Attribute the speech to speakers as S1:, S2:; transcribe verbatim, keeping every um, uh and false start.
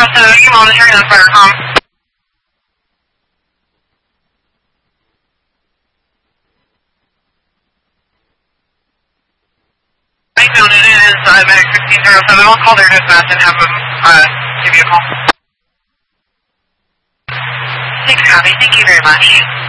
S1: zero seven, you monitoring on Firecom. I found it is uh, Medic sixteen zero seven. I'll call their dispatch and have them uh, give you a call. Thanks, copy. Thank you very much.